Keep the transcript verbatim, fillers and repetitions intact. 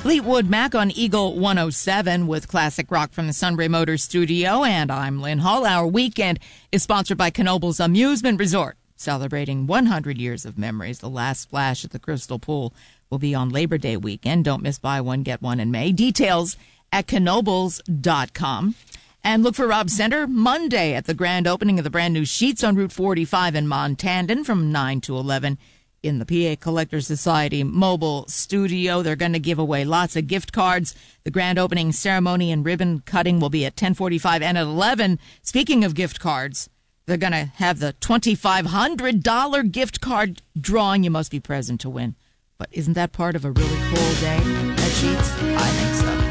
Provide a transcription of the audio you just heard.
Fleetwood Mac on Eagle one oh seven with classic rock from the Sunbury Motors studio. And I'm Lynn Hall. Our weekend is sponsored by Knoebels Amusement Resort, celebrating one hundred years of memories. The last splash at the Crystal Pool will be on Labor Day weekend. Don't miss buy one, get one in May. Details at knoebels dot com. And look for Rob Center Monday at the grand opening of the brand new Sheetz on Route forty-five in Montandon from nine to eleven in the P A Collector Society mobile studio. They're going to give away lots of gift cards. The grand opening ceremony and ribbon cutting will be at ten forty-five and at eleven. Speaking of gift cards, they're going to have the twenty-five hundred dollars gift card drawing. You must be present to win. But isn't that part of a really cool day at Sheetz? I think so.